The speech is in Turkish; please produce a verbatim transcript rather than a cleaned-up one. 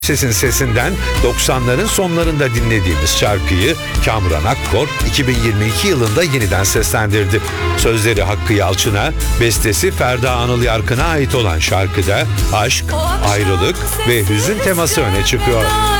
Ses'in sesinden doksanların sonlarında dinlediğimiz şarkıyı Kamuran Akkor iki bin yirmi iki yılında yeniden seslendirdi. Sözleri Hakkı Yalçın'a, bestesi Ferda Anıl Yarkın'a ait olan şarkıda aşk, ayrılık ve hüzün teması öne çıkıyor.